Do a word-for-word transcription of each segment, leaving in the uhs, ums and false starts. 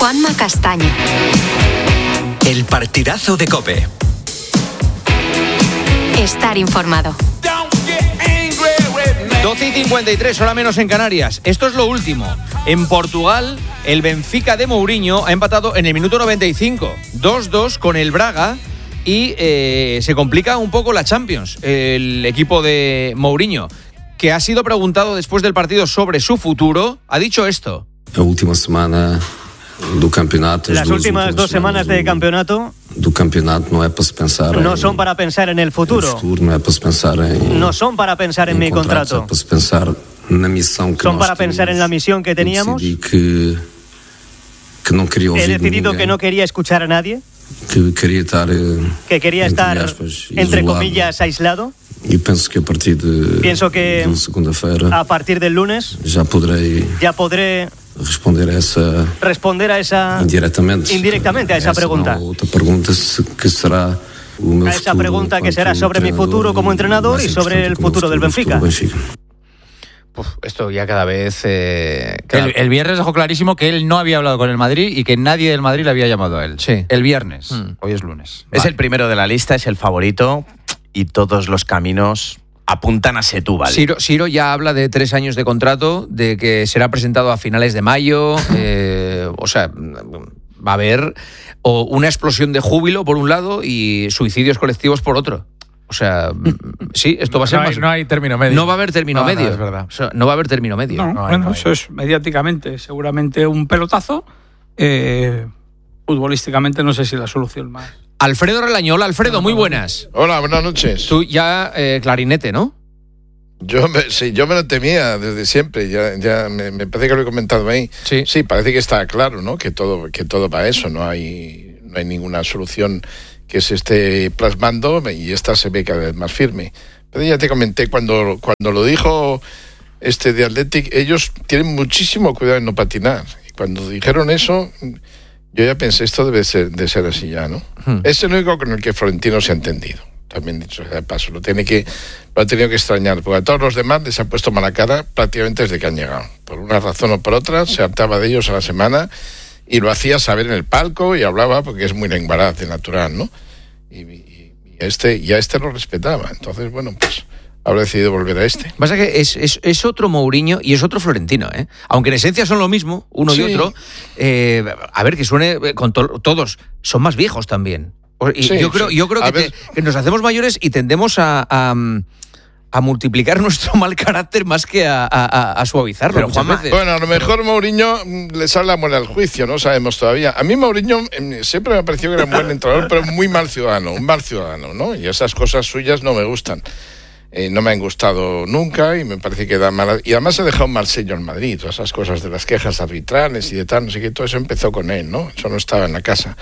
Juanma Castaño. El partidazo de COPE. Estar informado. doce y cincuenta y tres, hora menos en Canarias. Esto es lo último. En Portugal, el Benfica de Mourinho ha empatado en el minuto noventa y cinco. dos dos con el Braga y eh, se complica un poco la Champions. El equipo de Mourinho, que ha sido preguntado después del partido sobre su futuro, ha dicho esto. La última semana do campeonato. Las últimas dos semanas de campeonato do campeonato no, é para pensar no en, son para pensar en el futuro. futuro, no é para pensar en, no son para pensar en, en mi contrato. É para pensar na missão que son nós para pensar en la misión que teníamos. Que, que no quería He decidido que no quería escuchar a nadie. Que quería estar, que quería estar aspas, entre comillas, aislado. Y pienso que a partir de, pienso que de segunda-feira, a partir del lunes, ya podré, ya podré responder a esa, responder a esa indirectamente, indirectamente a esa, esa pregunta. No, otra pregunta que será o meu a esa pregunta que será sobre mi futuro como entrenador y sobre el futuro del Benfica. Uf, esto ya cada vez... Eh, cada... El, el viernes dejó clarísimo que él no había hablado con el Madrid y que nadie del Madrid le había llamado a él. Sí. El viernes. Mm. Hoy es lunes. Es vale. el primero de la lista, es el favorito y todos los caminos apuntan a Setúbal. Siro, Siro ya habla de tres años de contrato, de que será presentado a finales de mayo. eh, o sea, va a haber o una explosión de júbilo por un lado y suicidios colectivos por otro. O sea, sí, esto va a ser no hay, más... No hay término medio. No va a haber término no, medio. No, es verdad. O sea, no va a haber término medio. No, no hay, bueno, no hay. Eso es mediáticamente seguramente un pelotazo. Eh, futbolísticamente no sé si la solución más. Alfredo Relañol. Alfredo, muy buenas. Hola, buenas noches. Tú ya eh, clarinete, ¿no? Yo me, sí, yo me lo temía desde siempre, ya, ya me, me parece que lo he comentado ahí. Sí. Sí, parece que está claro, ¿no? Que todo, que todo va a eso, no hay, no hay ninguna solución que se esté plasmando y esta se ve cada vez más firme. Pero ya te comenté, cuando, cuando lo dijo este de Athletic, ellos tienen muchísimo cuidado en no patinar. Y cuando dijeron eso, yo ya pensé, esto debe ser, de ser así ya, ¿no? Hmm. Es el único con el que Florentino se ha entendido. También dicho sea de paso, lo tiene que lo ha tenido que extrañar, porque a todos los demás les ha puesto mala cara prácticamente desde que han llegado. Por una razón o por otra, se hartaba de ellos a la semana y lo hacía saber en el palco y hablaba porque es muy lenguaraz de natural, ¿no? Y, y, y, este, y a este lo respetaba. Entonces, bueno, pues habrá decidido volver a este. Pasa que es, es, es otro Mourinho y es otro Florentino, ¿eh? Aunque en esencia son lo mismo, uno sí. y otro. Eh, a ver, que suene con to- todos, son más viejos también. Y sí, yo creo, sí. yo creo que, te, que nos hacemos mayores y tendemos a, a, a multiplicar nuestro mal carácter más que a, a, a suavizarlo. Pero Juanma, bueno, a lo mejor Mourinho le sale la muela al juicio, no sabemos todavía. A mí Mourinho siempre me ha parecido que era un buen entrenador, pero muy mal ciudadano, un mal ciudadano, ¿no? Y esas cosas suyas no me gustan. Eh, no me han gustado nunca y me parece que da mala... Y además ha dejado un mal sello en Madrid, todas esas cosas de las quejas arbitrales y de tal, no sé qué, todo eso empezó con él, ¿no? Eso no estaba en la casa.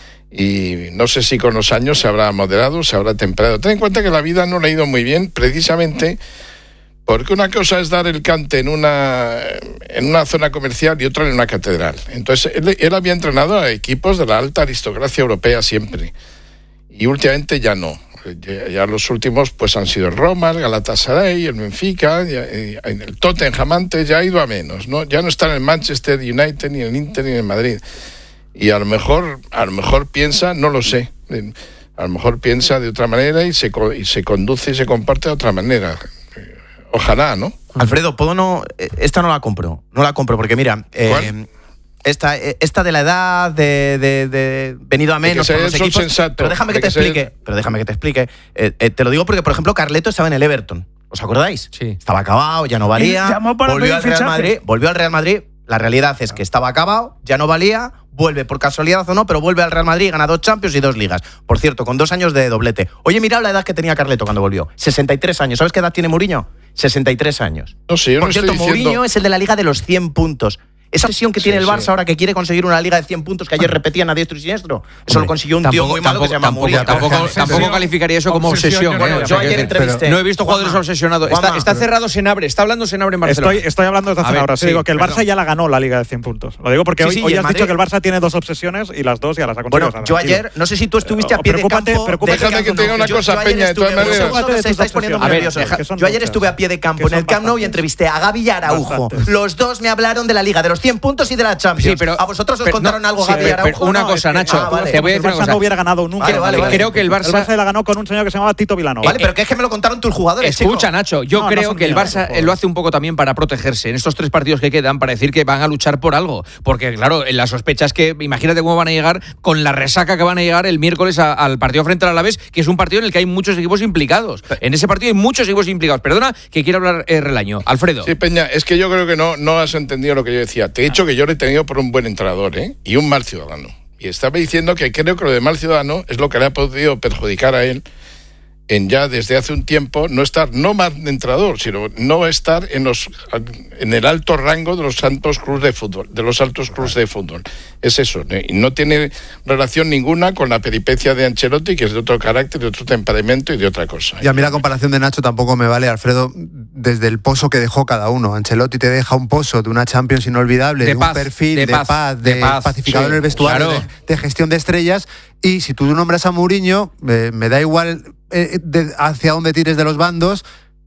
Y no sé si con los años se habrá moderado, se habrá temperado. Ten en cuenta que la vida no le ha ido muy bien, precisamente porque una cosa es dar el cante en una, en una zona comercial y otra en una catedral. Entonces, él, él había entrenado a equipos de la alta aristocracia europea siempre. Y últimamente ya no. Ya, ya los últimos pues han sido el Roma, el Galatasaray, el Benfica, ya, el Tottenham antes ya ha ido a menos, ¿no? Ya no está en el Manchester United, ni en el Inter, ni en el Madrid. Y a lo mejor, a lo mejor piensa, no lo sé, a lo mejor piensa de otra manera y se, y se conduce y se comparte de otra manera. Ojalá, ¿no? Alfredo, ¿puedo no? Esta no la compro, no la compro porque mira, eh, esta, esta de la edad de, de, de venido a menos por los equipos, sensato, pero déjame que te explique, ser... pero déjame que te explique. Eh, eh, te lo digo porque, por ejemplo, Carleto estaba en el Everton, ¿os acordáis? Sí. Estaba acabado, ya no valía, volvió al Real Madrid, volvió al Real Madrid. La realidad es que estaba acabado, ya no valía, vuelve por casualidad o no, pero vuelve al Real Madrid, gana dos Champions y dos Ligas. Por cierto, con dos años de doblete. Oye, mirad la edad que tenía Carleto cuando volvió. sesenta y tres años. ¿Sabes qué edad tiene Mourinho? sesenta y tres años. No sé, yo Por no cierto, estoy diciendo... Mourinho es el de la Liga de los cien puntos. Esa obsesión que sí, tiene el Barça sí. ahora que quiere conseguir una liga de cien puntos que ayer repetían a diestro y siniestro. Eso Hombre, lo consiguió un tampoco, tío muy malo tampoco, que se llama tampoco, Mourinho. Tampoco, tampoco, tampoco calificaría eso como obsesión. Bueno, ¿eh? yo ayer entrevisté. No he visto jugadores Juanma, obsesionados. Juanma, está, está cerrado Senabre, está hablando Senabre en Barcelona. Estoy, estoy hablando desde hace A una ver, hora. sí, digo que el Barça perdón. ya la ganó la liga de cien puntos. Lo digo porque Sí, hoy, sí, hoy y el has Madrid... dicho que el Barça tiene dos obsesiones y las dos ya las ha conseguido. Bueno, yo ayer, no sé si tú estuviste a pie de campo. Déjame que te diga una cosa, Peña, de todas maneras. Estáis poniendo muy nerviosos. Yo ayer estuve a pie de campo en el Camp Nou y entrevisté a Gavi y a Araujo. Los dos me hablaron de la liga de los cien puntos y de la Champions. Sí, pero, ¿A vosotros os pero, contaron no, algo, sí, Gaby pero, Araujo? pero una no, cosa, es que, Nacho, ah, vale. te voy a decir el una Barça cosa. no hubiera ganado nunca. Vale, vale, vale. Creo que el Barça... El Barça le ganó con un señor que se llamaba Tito Vilanova. Vale, pero que es que me lo contaron tus jugadores, Escucha, chico. Nacho, yo No, no creo son que el míos, Barça por favor. lo hace un poco también para protegerse en estos tres partidos que quedan, para decir que van a luchar por algo. Porque, claro, la sospecha es que, imagínate cómo van a llegar con la resaca que van a llegar el miércoles a, al partido frente al Alavés, que es un partido en el que hay muchos equipos implicados. En ese partido hay muchos equipos implicados. Perdona que quiero hablar eh, Relaño. Alfredo. Sí, Peña, es que yo creo que no, no has entendido lo que yo decía. Te he dicho que yo le he tenido por un buen entrenador, ¿eh? Y un mal ciudadano. Y estaba diciendo que creo que lo de mal ciudadano es lo que le ha podido perjudicar a él en ya desde hace un tiempo no estar, no mal entrenador, sino no estar en los en el alto rango de los altos clubes de fútbol, de los altos clubes de fútbol. Es eso, y no tiene relación ninguna con la peripecia de Ancelotti, que es de otro carácter, de otro temperamento y de otra cosa. Y a mí la comparación de Nacho tampoco me vale, Alfredo, desde el pozo que dejó cada uno. Ancelotti te deja un pozo de una Champions inolvidable, de, de paz, un perfil de, de paz, paz, de, de paz, pacificador sí, en el vestuario, claro. de, de gestión de estrellas. Y si tú nombras a Mourinho, eh, me da igual eh, de, hacia dónde tires de los bandos,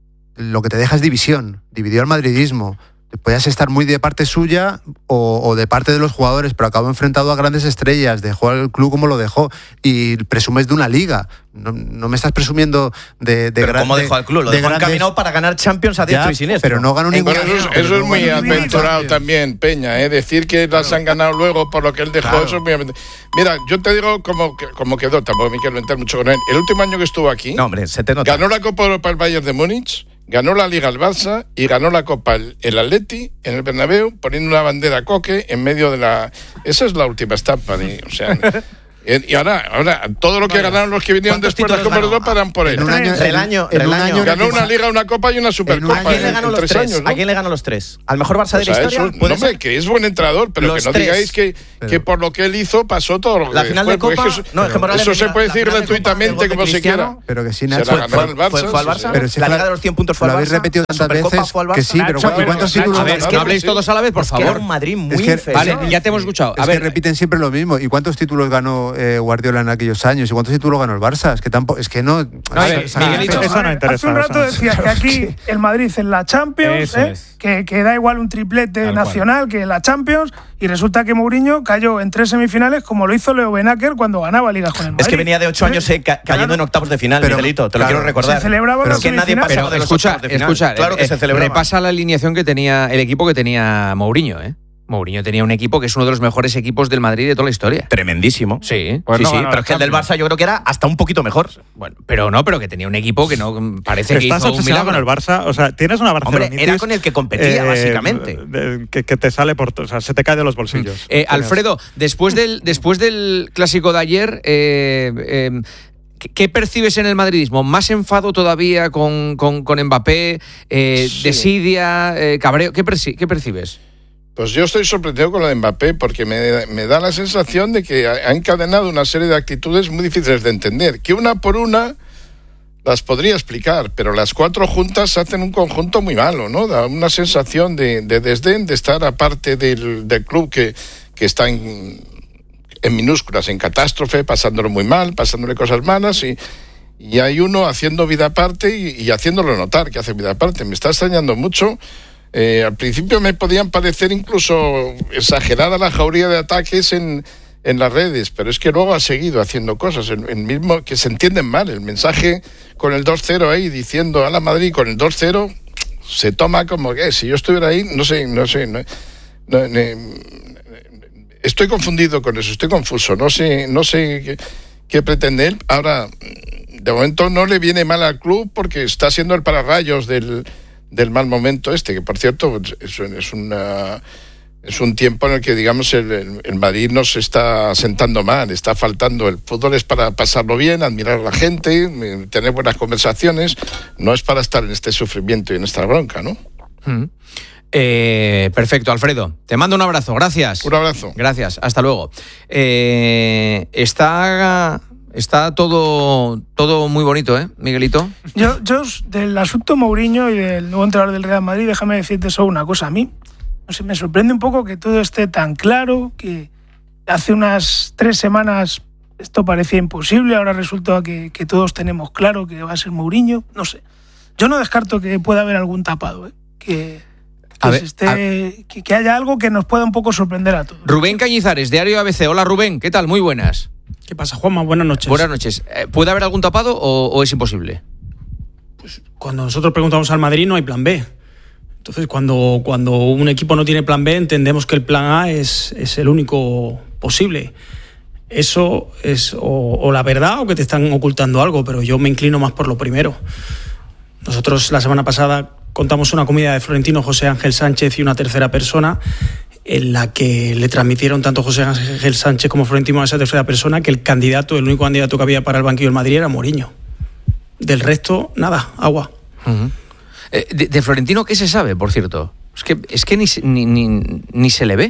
lo que te deja es división, dividió el madridismo. Podías estar muy de parte suya o, o de parte de los jugadores, pero acabó enfrentado a grandes estrellas, dejó al club como lo dejó y presumes de una liga. No, no me estás presumiendo de, de pero gran, ¿cómo dejó al club? Lo de dejó grandes... encaminado para ganar Champions a diestro y siniestro. Pero no ganó ningún. Bueno, eso es, eso es muy aventurado también, Peña, ¿eh? Decir que las han ganado luego por lo que él dejó, claro. Eso es muy aventurado. Mira, yo te digo cómo, cómo quedó, tampoco me quiero meter mucho con él. El último año que estuvo aquí, no, hombre, se te nota. Ganó la Copa Europa el Bayern de Múnich, ganó la Liga el Barça y ganó la Copa el, el Atleti en el Bernabéu, poniendo una bandera coque en medio de la... Esa es la última estampa, de, o sea... Y ahora, ahora todo lo que vale. ganaron los que vinieron después de la Copa Europa eran por él. En un año, el año, el año ganó una Liga, una Copa y una Supercopa. ¿A quién le ganó los tres? tres años, ¿no? ¿A quién le ganó los tres? ¿Al mejor Barça pues de la historia? Eso, no, hombre, que es buen entrenador, pero los que no tres. digáis que, que por lo que él hizo pasó todo lo que la final después, de Copa, eso, no, es que eso se puede decir gratuitamente como se quiera. Pero que sí, Nacho. Se la ganó el Barça. ¿Fue al Barça? Pero si la Liga de los cien puntos fue al Barça. Lo habéis repetido tantas veces que sí, pero ¿cuántos títulos? A ver, no habléis todos a la vez, por favor. Era un Madrid muy inferior. Vale, ya te hemos escuchado. A ver, repiten siempre lo mismo. ¿Y cuántos títulos ganó Guardiola en aquellos años? ¿Y cuántos títulos ganó el Barça? Es que tampoco, es que no. no a ver, esa, Miguelito, eso no interesa. Hace un rato decías que aquí el Madrid en la Champions, eh, que, que da igual un triplete Tal nacional cual. que la Champions, y resulta que Mourinho cayó en tres semifinales como lo hizo Leo Benaker cuando ganaba ligas con el Madrid. Es que venía de ocho años eh, ca cayendo claro. en octavos de final, pero, Miguelito, te claro, lo quiero recordar. Se celebraba pero la que nadie pasaba de los escucha, octavos de final. Escucha, claro que eh, se celebraba. Repasa la alineación que tenía el equipo que tenía Mourinho, ¿eh? Mourinho tenía un equipo que es uno de los mejores equipos del Madrid de toda la historia. Tremendísimo. Sí, pues sí, no, sí no, pero es que el del Barça yo creo que era hasta un poquito mejor. Bueno, pero no, pero que tenía un equipo que no parece que, que estás hizo un milagro con el Barça, o sea, tienes una Barcelonitis. Hombre, era con el que competía, eh, básicamente. De, que, que te sale por, o sea, se te cae de los bolsillos. Eh, Alfredo, después del después del clásico de ayer, eh, eh, ¿qué percibes en el madridismo? ¿Más enfado todavía con, con, con Mbappé, eh, sí. desidia, eh, cabreo? ¿Qué, perci ¿Qué percibes? Pues yo estoy sorprendido con lo de Mbappé porque me, me da la sensación de que ha encadenado una serie de actitudes muy difíciles de entender, que una por una las podría explicar, pero las cuatro juntas hacen un conjunto muy malo, ¿no? Da una sensación de, de desdén, de estar aparte del, del club que, que está en, en minúsculas, en catástrofe, pasándolo muy mal, pasándole cosas malas y, y hay uno haciendo vida aparte y, y haciéndolo notar que hace vida aparte. Me está extrañando mucho. Eh, al principio me podían parecer incluso exagerada la jauría de ataques en, en las redes, pero es que luego ha seguido haciendo cosas, el, el mismo que se entienden mal. El mensaje con el dos cero ahí diciendo a la Madrid con el dos cero se toma como que si yo estuviera ahí, no sé, no sé, no, no, no, estoy confundido con eso, estoy confuso, no sé, no sé qué, qué pretende él. Ahora, de momento no le viene mal al club porque está siendo el pararrayos del del mal momento este, que por cierto es, es, una, es un tiempo en el que digamos el, el, el Madrid no se está sentando mal, está faltando. El fútbol es para pasarlo bien, admirar a la gente, tener buenas conversaciones, no es para estar en este sufrimiento y en esta bronca, ¿no? Mm. Eh, perfecto, Alfredo, te mando un abrazo, gracias. Un abrazo. Gracias, hasta luego. Eh, está... Está todo, todo muy bonito, ¿eh, Miguelito? Yo, yo, del asunto Mourinho y del nuevo entrenador del Real Madrid, déjame decirte solo una cosa. A mí, no sé, me sorprende un poco que todo esté tan claro, que hace unas tres semanas esto parecía imposible, ahora resulta que, que todos tenemos claro que va a ser Mourinho. No sé. Yo no descarto que pueda haber algún tapado, ¿eh? Que... que, ver, esté, que, que haya algo que nos pueda un poco sorprender a todos. Rubén Cañizares, Diario A B C. Hola Rubén, ¿qué tal? Muy buenas. ¿Qué pasa, Juanma? Buenas noches. Buenas noches. ¿Puede haber algún tapado o, o es imposible? Pues cuando nosotros preguntamos al Madrid no hay plan B. Entonces, cuando, cuando un equipo no tiene plan B, entendemos que el plan A es, es el único posible. Eso es o, o la verdad o que te están ocultando algo, pero yo me inclino más por lo primero. Nosotros la semana pasada contamos una comida de Florentino, José Ángel Sánchez y una tercera persona en la que le transmitieron tanto José Ángel Sánchez como Florentino a esa tercera persona que el candidato, el único candidato que había para el banquillo del Madrid era Mourinho. Del resto, nada, agua. Uh-huh. eh, de, de Florentino, ¿qué se sabe, por cierto? Es que, es que ni, ni, ni, ni se le ve.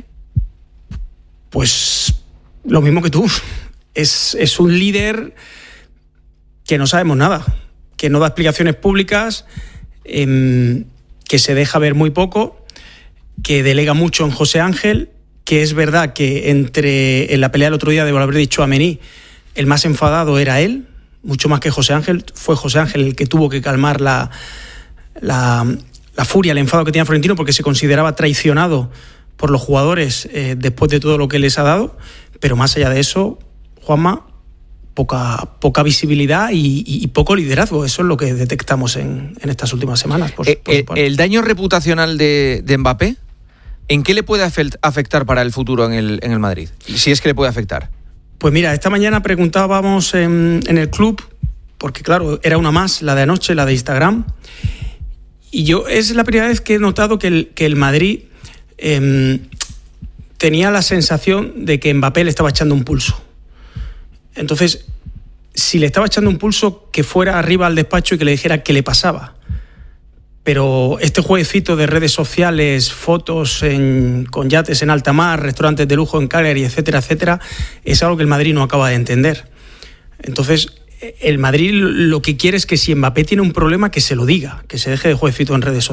Pues lo mismo que tú. Es, es un líder que no sabemos nada, que no da explicaciones públicas, eh, que se deja ver muy poco, que delega mucho en José Ángel, que es verdad que entre en la pelea el otro día de Valverde y Tchouaméni, el más enfadado era él, mucho más que José Ángel. Fue José Ángel el que tuvo que calmar la, la, la furia, el enfado que tenía Florentino, porque se consideraba traicionado por los jugadores eh, después de todo lo que les ha dado. Pero más allá de eso, Juanma, poca, poca visibilidad y, y, y poco liderazgo. Eso es lo que detectamos en, en estas últimas semanas. Por, eh, por eh, el daño reputacional de, de Mbappé, ¿en qué le puede afectar para el futuro en el, en el Madrid? Si es que le puede afectar. Pues mira, esta mañana preguntábamos en, en el club, porque claro, era una más, la de anoche, la de Instagram, y yo es la primera vez que he notado que el, que el Madrid eh, tenía la sensación de que Mbappé le estaba echando un pulso. Entonces, si le estaba echando un pulso, que fuera arriba al despacho y que le dijera qué le pasaba. Pero este jueguecito de redes sociales, fotos en, con yates en alta mar, restaurantes de lujo en Cagliari, etcétera, etcétera, es algo que el Madrid no acaba de entender. Entonces, el Madrid lo que quiere es que si Mbappé tiene un problema, que se lo diga, que se deje de jueguecito en redes sociales.